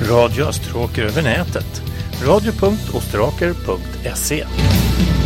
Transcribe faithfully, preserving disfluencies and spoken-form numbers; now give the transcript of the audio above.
Radio Österåker över nätet. radio punkt österåker punkt se